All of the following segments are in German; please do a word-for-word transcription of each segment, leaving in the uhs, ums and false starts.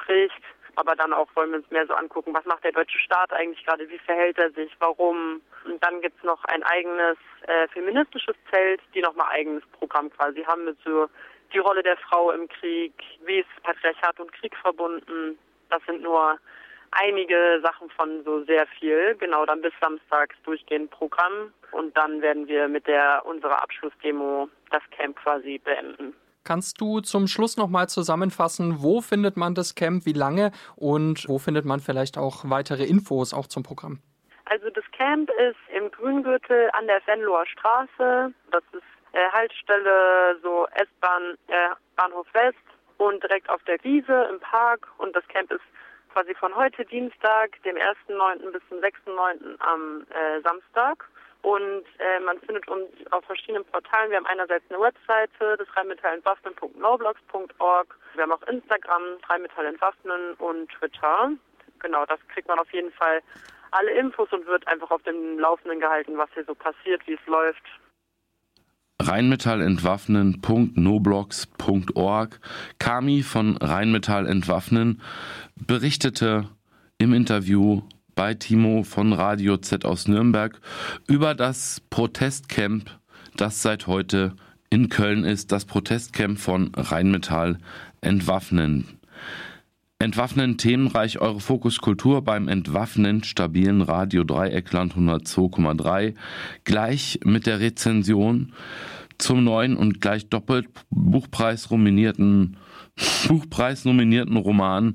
kriegt. Aber dann auch wollen wir uns mehr so angucken, was macht der deutsche Staat eigentlich gerade, wie verhält er sich, warum. Und dann gibt's noch ein eigenes äh, feministisches Zelt, die nochmal eigenes Programm quasi haben mit so die Rolle der Frau im Krieg, wie ist Patriarchat und Krieg verbunden. Das sind nur einige Sachen von so sehr viel. Genau, dann bis samstags durchgehend Programm. Und dann werden wir mit der unserer Abschlussdemo das Camp quasi beenden. Kannst du zum Schluss nochmal zusammenfassen, wo findet man das Camp, wie lange und wo findet man vielleicht auch weitere Infos auch zum Programm? Also das Camp ist im Grüngürtel an der Venloer Straße. Das ist äh, Haltestelle so S-Bahn, äh, Bahnhof West und direkt auf der Wiese im Park. Und das Camp ist quasi von heute Dienstag, dem ersten neunten bis zum sechsten neunten am äh, Samstag. Und äh, man findet uns auf verschiedenen Portalen. Wir haben einerseits eine Webseite, das rheinmetallentwaffnen punkt noblogs punkt org. Wir haben auch Instagram, rheinmetallentwaffnen und Twitter. Genau, das kriegt man auf jeden Fall alle Infos und wird einfach auf dem Laufenden gehalten, was hier so passiert, wie es läuft. rheinmetallentwaffnen punkt noblogs punkt org. Kami von Rheinmetall Entwaffnen berichtete im Interview bei Timo von Radio Z aus Nürnberg über das Protestcamp, das seit heute in Köln ist, das Protestcamp von Rheinmetall Entwaffnen. Entwaffnen themenreich eure Fokuskultur beim Entwaffnen stabilen Radio Dreieckland hundertzwei Komma drei. Gleich mit der Rezension zum neuen und gleich doppelt Buchpreis nominierten, Buchpreis nominierten Roman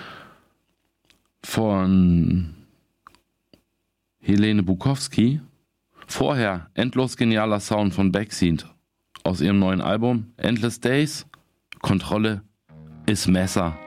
von Helene Bukowski. Vorher endlos genialer Sound von Backseat aus ihrem neuen Album Endless Days. Kontrolle ist Messer.